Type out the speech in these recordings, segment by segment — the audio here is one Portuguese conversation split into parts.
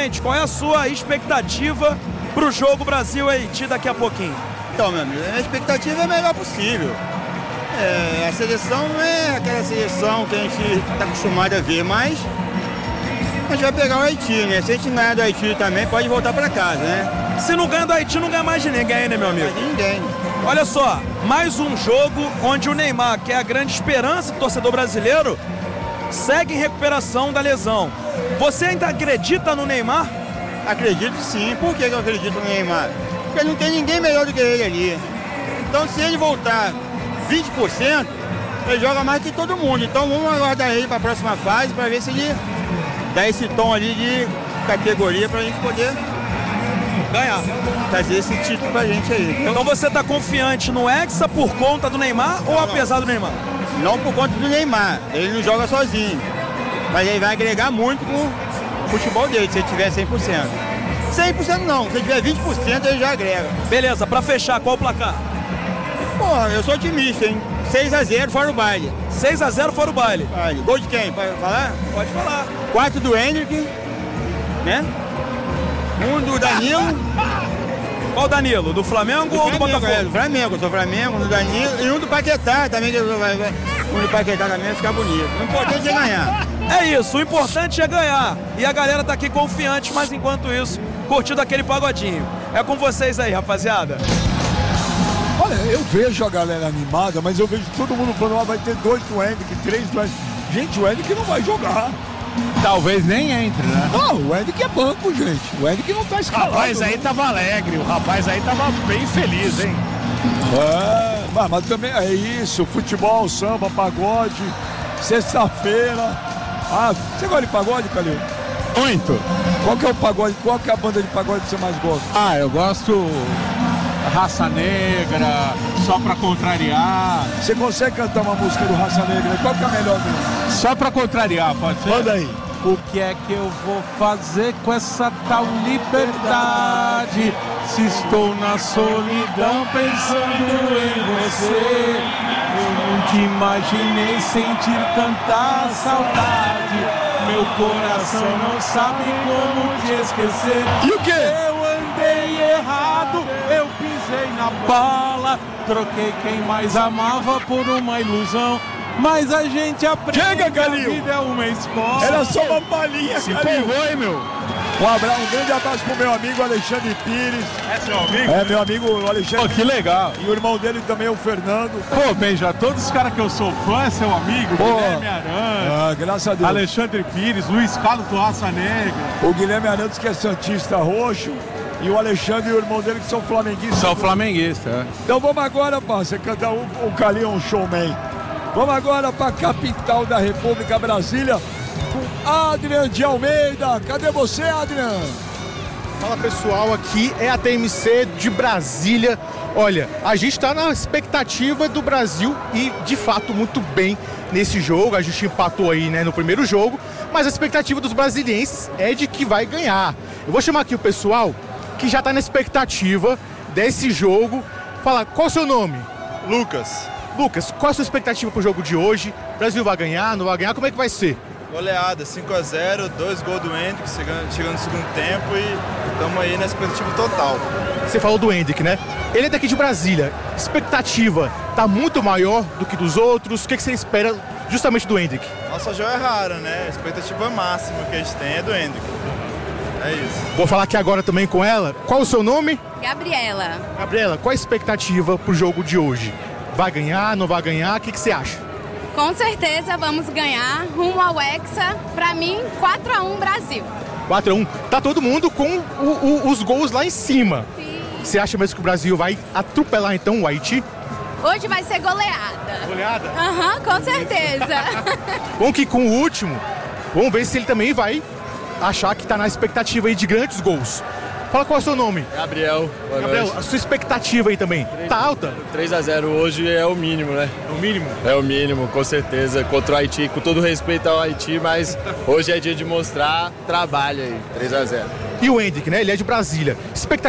rapidamente, qual é a sua expectativa para o jogo Brasil-Haiti daqui a pouquinho? Então, meu amigo, a expectativa é a melhor possível. A seleção não é aquela seleção que a gente está acostumado a ver, mas a gente vai pegar o Haiti, né? Se a gente ganhar do Haiti também, pode voltar para casa, né? Se não ganha do Haiti, não ganha mais de ninguém, né, meu amigo? Mais de ninguém. Olha só, mais um jogo onde o Neymar, que é a grande esperança do torcedor brasileiro, segue em recuperação da lesão. Você ainda acredita no Neymar? Acredito sim. Por que eu acredito no Neymar? Porque não tem ninguém melhor do que ele ali. Então, se ele voltar 20%, ele joga mais que todo mundo. Então, vamos aguardar ele para a próxima fase para ver se ele dá esse tom ali de categoria para a gente poder ganhar, trazer esse título pra gente aí. Então você tá confiante no Hexa por conta do Neymar ou apesar do Neymar? Não por conta do Neymar, ele não joga sozinho, mas ele vai agregar muito com o futebol dele, se ele tiver 100%. 100% não, se ele tiver 20% ele já agrega. Beleza, pra fechar, qual o placar? Pô, eu sou otimista, hein? 6-0 fora o baile. 6-0 fora o baile. Gol de quem? Pode falar? Pode falar. 4 do Hendrick, né? 1 do Danilo. Qual Danilo? Do Flamengo ou do Botafogo? Do Flamengo, eu sou Flamengo, do Danilo. E 1 do Paquetá também, que 1 do Paquetá também vai ficar bonito. O importante é ganhar. É isso, o importante é ganhar. E a galera tá aqui confiante, mas enquanto isso, curtindo aquele pagodinho. É com vocês aí, rapaziada. Olha, eu vejo a galera animada, mas eu vejo todo mundo falando, vai ter 2 do Hendrick, 3 do Hendrick. Gente, o Hendrick não vai jogar. Talvez nem entre, né? Não, o Hendrick é banco, gente. O Hendrick não tá escalado. O rapaz aí tava alegre, o rapaz aí tava bem feliz, hein? Mas também é isso, futebol, samba, pagode, sexta-feira. Você gosta de pagode, Calil? Muito. Qual que é o pagode, qual que é a banda de pagode que você mais gosta? Eu gosto Raça Negra, Só Pra Contrariar. Você consegue cantar uma música do Raça Negra? Qual que é a melhor dele? Só Pra Contrariar, pode ser? Manda aí. O que é que eu vou fazer com essa tal liberdade? Se estou na solidão pensando em você, eu nunca imaginei sentir tanta saudade. Meu coração não sabe como te esquecer. E o quê? Eu andei errado, eu pisei na bola, troquei quem mais amava por uma ilusão. Mas a gente aprende. Chega, que a Calil. vida é uma escola. Era só uma palhinha, Se Calil. empolgou, hein, meu? Um grande abraço pro meu amigo Alexandre Pires. É seu amigo? É, meu amigo Alexandre. Pô, que legal. E o irmão dele também é o Fernando. Pô, Benja, todos os caras que eu sou fã é seu amigo. Pô. Guilherme Arantes, Graças a Deus. Alexandre Pires, Luiz Carlos do Raça Negra. O Guilherme Arantes, que é santista roxo. E o Alexandre e o irmão dele, que são flamenguistas. São flamenguistas, é. Então vamos agora, você canta o Calil, um showman. Vamos agora para a capital da República, Brasília, com Adrian de Almeida. Cadê você, Adrian? Fala pessoal, aqui é a TMC de Brasília. Olha, a gente está na expectativa do Brasil e de fato muito bem nesse jogo. A gente empatou aí, né, no primeiro jogo, mas a expectativa dos brasilienses é de que vai ganhar. Eu vou chamar aqui o pessoal que já está na expectativa desse jogo. Fala, qual é o seu nome? Lucas. Lucas, qual é a sua expectativa para o jogo de hoje? O Brasil vai ganhar, não vai ganhar? Como é que vai ser? Goleada, 5-0, 2 gols do Hendrick, chegando no segundo tempo e estamos aí na expectativa total. Você falou do Hendrick, né? Ele é daqui de Brasília. Expectativa está muito maior do que dos outros. O que você espera justamente do Hendrick? Nossa joia é rara, né? A expectativa máxima que a gente tem é do Hendrick. É isso. Vou falar aqui agora também com ela. Qual o seu nome? Gabriela. Gabriela, qual a expectativa pro jogo de hoje? Vai ganhar, não vai ganhar? O que você acha? Com certeza vamos ganhar rumo ao Hexa. Pra mim, 4-1 Brasil. 4-1. Tá todo mundo com os gols lá em cima. Sim. Você acha mesmo que o Brasil vai atropelar então o Haiti? Hoje vai ser goleada. Goleada? Aham, com certeza. Bom que com o último, vamos ver se ele também vai achar que tá na expectativa aí de grandes gols. Fala qual é o seu nome. Gabriel. Gabriel, a sua expectativa aí também, tá alta? 3-0 hoje é o mínimo, né? É o mínimo? É o mínimo, com certeza. Contra o Haiti, com todo respeito ao Haiti, mas hoje é dia de mostrar trabalho aí. 3-0. E o Hendrick, né? Ele é de Brasília.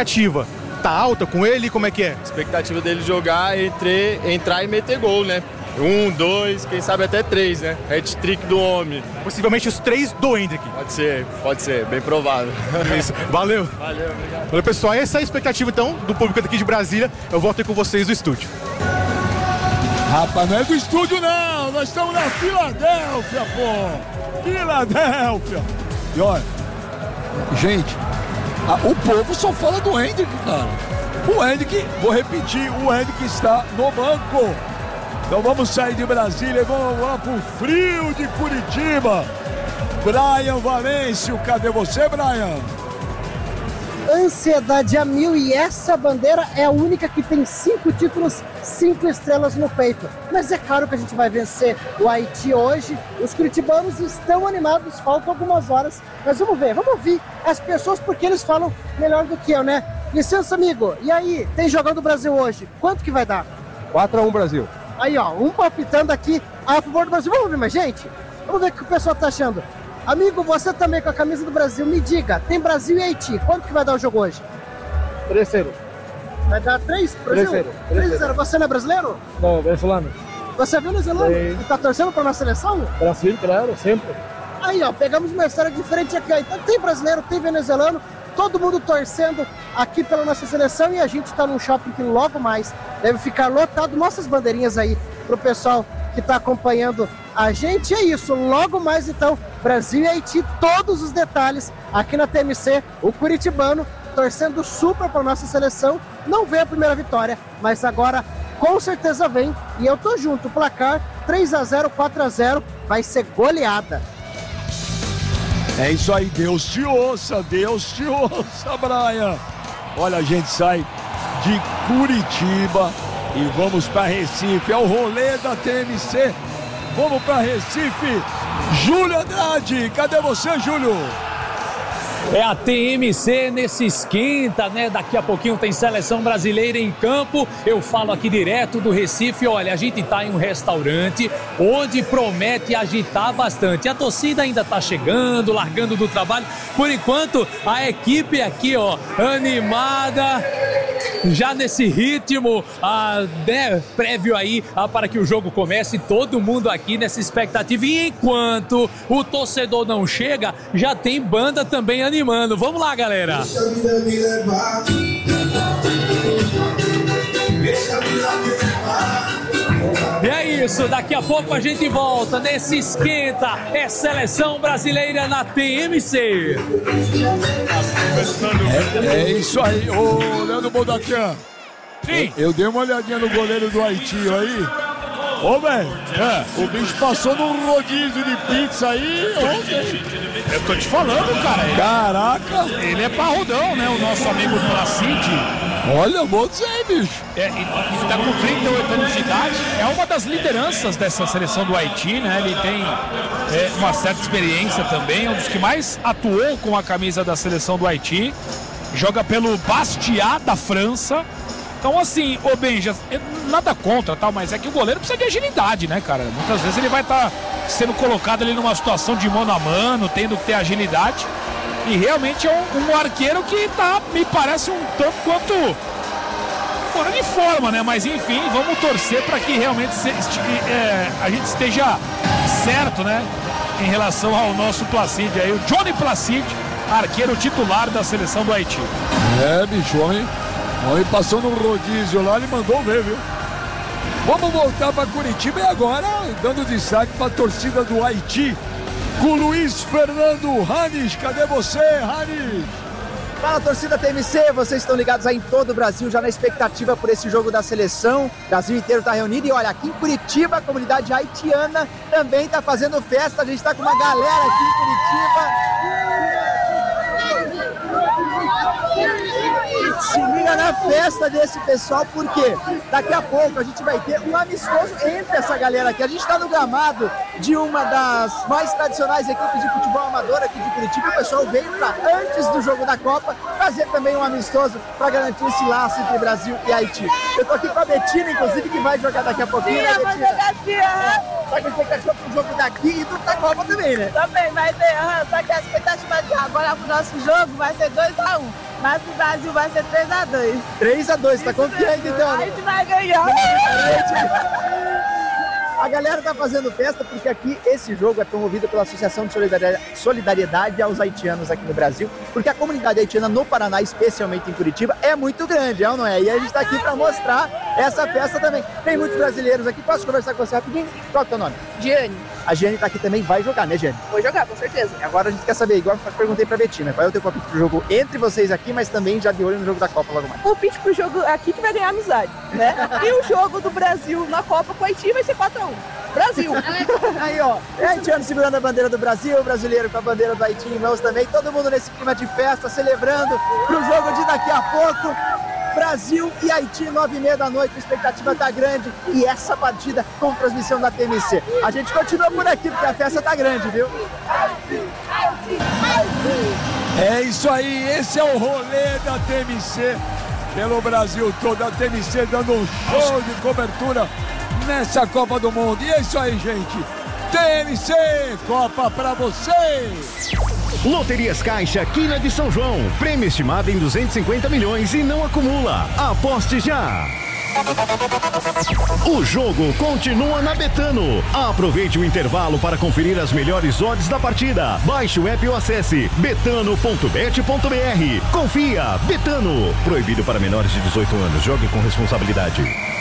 Expectativa tá alta com ele? Como é que é? Expectativa dele jogar, entrar e meter gol, né? 1, 2, quem sabe até 3, né? Hat-trick do homem. Possivelmente os 3 do Hendrick. Pode ser, bem provável. Isso, valeu. Valeu, obrigado. Valeu, pessoal. Essa é a expectativa, então, do público daqui de Brasília. Eu volto aí com vocês do estúdio. Rapaz, não é do estúdio, não. Nós estamos na Filadélfia, pô. Filadélfia. E olha, gente, o povo só fala do Hendrick, cara. O Hendrick, vou repetir, o Hendrick está no banco. Então vamos sair de Brasília e vamos lá pro frio de Curitiba. Brian Valêncio, cadê você, Brian? Ansiedade a mil, e essa bandeira é a única que tem 5 títulos, 5 estrelas no peito. Mas é claro que a gente vai vencer o Haiti hoje. Os curitibanos estão animados, faltam algumas horas, mas vamos ver, vamos ouvir as pessoas, porque eles falam melhor do que eu, né? Licença, amigo, e aí, tem jogão do Brasil hoje, quanto que vai dar? 4-1 Brasil. Aí, ó, um palpitando aqui a favor do Brasil. Vamos ouvir mais gente? Vamos ver o que o pessoal tá achando. Amigo, você também com a camisa do Brasil, me diga, tem Brasil e Haiti, quanto que vai dar o jogo hoje? 3-0. Vai dar 3 Brasil? 3-0. Você não é brasileiro? Não, venezuelano. Você é venezuelano? Sim. E tá torcendo pra nossa seleção? Brasil, claro, sempre. Aí, ó, pegamos uma história diferente aqui. Então tem brasileiro, tem venezuelano, todo mundo torcendo aqui pela nossa seleção, e a gente tá num shopping que logo mais deve ficar lotado. Nossas bandeirinhas aí pro pessoal que tá acompanhando a gente. É isso, logo mais então, Brasil e Haiti, todos os detalhes aqui na TMC. O curitibano torcendo super para nossa seleção. Não veio a primeira vitória, mas agora com certeza vem, e eu tô junto. O placar 3-0, 4-0, vai ser goleada. É isso aí, Deus te ouça, Brian. Olha, a gente sai de Curitiba e vamos para Recife, é o rolê da TMC. Vamos para Recife. Júlio Andrade, cadê você, Júlio? É a TMC nesse esquenta, né? Daqui a pouquinho tem seleção brasileira em campo. Eu falo aqui direto do Recife. Olha, a gente tá em um restaurante onde promete agitar bastante. A torcida ainda tá chegando, largando do trabalho. Por enquanto, a equipe aqui, ó, animada, já nesse ritmo, né, prévio aí para que o jogo comece. Todo mundo aqui nessa expectativa. E enquanto o torcedor não chega, já tem banda também animando. Vamos lá, galera. Deixa a vida me levar. Deixa a vida me levar. E é isso, daqui a pouco a gente volta nesse esquenta. É seleção brasileira na TMC. É isso aí, ô Leandro Bodaquian. Sim. Eu dei uma olhadinha no goleiro do Haiti aí. Ô, velho, o bicho passou num rodízio de pizza aí ontem. Eu tô te falando, cara. Caraca. Ele é parrudão, né? O nosso amigo Placide. Olha, vou dizer, bicho. Ele tá com 38 anos de idade. É uma das lideranças dessa seleção do Haiti, né? Ele tem uma certa experiência também. É um dos que mais atuou com a camisa da seleção do Haiti. Joga pelo Bastia da França. Então, assim, ô Benja, nada contra, tal, mas é que o goleiro precisa de agilidade, né, cara? Muitas vezes ele vai estar sendo colocado ali numa situação de mano a mano, tendo que ter agilidade. E realmente é um arqueiro que tá, me parece um tanto quanto fora de forma, né? Mas enfim, vamos torcer para que realmente a gente esteja certo, né? Em relação ao nosso Placide aí, o Johnny Placide, arqueiro titular da seleção do Haiti. É, bicho, homem passou no rodízio lá, ele mandou ver, viu? Vamos voltar para Curitiba e agora dando destaque para a torcida do Haiti com o Luiz Fernando Ranes. Cadê você, Ranes? Fala, torcida TMC, vocês estão ligados aí em todo o Brasil, já na expectativa por esse jogo da seleção. O Brasil inteiro está reunido e olha, aqui em Curitiba, a comunidade haitiana também está fazendo festa. A gente está com uma galera aqui em Curitiba. Se liga na festa desse pessoal, porque daqui a pouco a gente vai ter um amistoso entre essa galera aqui. A gente está no gramado de uma das mais tradicionais equipes de futebol amador aqui de Curitiba. O pessoal veio para, antes do jogo da Copa, fazer também um amistoso para garantir esse laço entre Brasil e Haiti. Eu tô aqui com a Betina, inclusive, que vai jogar daqui a pouquinho. Sim, vai jogar sim, Só que a expectativa pro jogo daqui e do da Copa também, né? Também vai ter, só que a expectativa de agora pro nosso jogo vai ser 2-1. Mas pro Brasil vai ser 3-2. 3-2, tá confiante então? A gente vai ganhar. A galera tá fazendo festa porque aqui esse jogo é promovido pela Associação de Solidariedade aos Haitianos aqui no Brasil, porque a comunidade haitiana no Paraná, especialmente em Curitiba, é muito grande, é ou não é? E a gente tá aqui para mostrar essa festa também. Tem muitos brasileiros aqui. Posso conversar com você rapidinho? Qual é o teu nome? Giane. A Giane tá aqui também, vai jogar, né, Giane? Vou jogar, com certeza. Agora a gente quer saber, igual eu perguntei pra Betina, qual é o teu palpite pro jogo entre vocês aqui, mas também já de olho no jogo da Copa logo mais? O palpite pro jogo aqui que vai ganhar amizade, né? E o jogo do Brasil na Copa com o Haiti vai ser 4-1. Brasil! Aí, ó, é haitiano segurando a bandeira do Brasil, brasileiro com a bandeira do Haiti em mãos também, todo mundo nesse clima de festa, celebrando pro jogo de daqui a pouco. Brasil e Haiti, 9h30 da noite, a expectativa tá grande e essa partida com transmissão da TMC. A gente continua por aqui porque a festa tá grande, viu? É isso aí, esse é o rolê da TMC pelo Brasil todo, a TMC dando um show de cobertura nessa Copa do Mundo. E é isso aí, gente. TMC, Copa pra vocês! Loterias Caixa, Quina de São João. Prêmio estimado em 250 milhões e não acumula. Aposte já! O jogo continua na Betano. Aproveite o intervalo para conferir as melhores odds da partida. Baixe o app ou acesse betano.bet.br. Confia, Betano. Proibido para menores de 18 anos. Jogue com responsabilidade.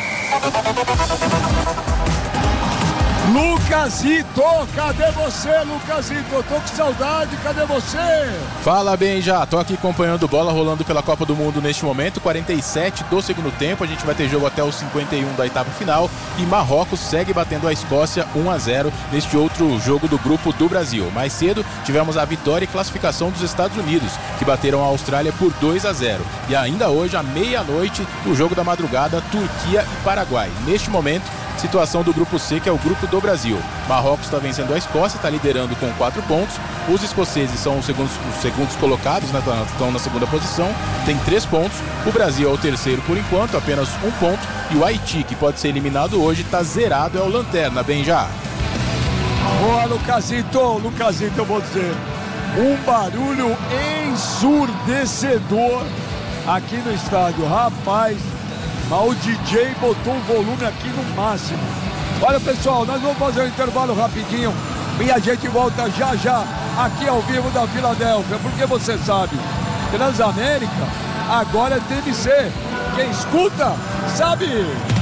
Lucasito, cadê você, Lucasito? Eu tô com saudade, cadê você? Fala bem já, tô aqui acompanhando bola rolando pela Copa do Mundo neste momento, 47 do segundo tempo, a gente vai ter jogo até os 51 da etapa final e Marrocos segue batendo a Escócia 1-0 neste outro jogo do grupo do Brasil. Mais cedo tivemos a vitória e classificação dos Estados Unidos, que bateram a Austrália por 2-0. E ainda hoje, à meia-noite, o jogo da madrugada, Turquia e Paraguai. Neste momento, situação do grupo C, que é o grupo do Brasil. Marrocos está vencendo a Escócia, está liderando com 4 pontos. Os escoceses são os segundos colocados, né, estão na segunda posição, tem 3 pontos. O Brasil é o terceiro por enquanto, apenas 1 ponto. E o Haiti, que pode ser eliminado hoje, está zerado, é o lanterna, bem já. Boa, Lucasito, eu vou dizer, um barulho ensurdecedor aqui no estádio, rapaz. Mas o DJ botou o volume aqui no máximo. Olha, pessoal, nós vamos fazer um intervalo rapidinho e a gente volta já já aqui ao vivo da Filadélfia, porque você sabe, Transamérica agora é TMC. Quem escuta sabe.